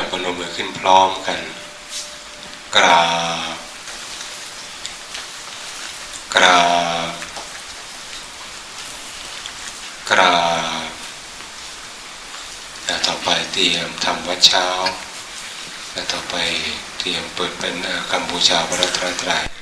พนมมือขึ้นพร้อมกันกราบกราบกราบต่อไปเตรียมทำวัดเช้าและต่อไปเตรียมเปิดเป็นคำบูชาพระรัตนตรัย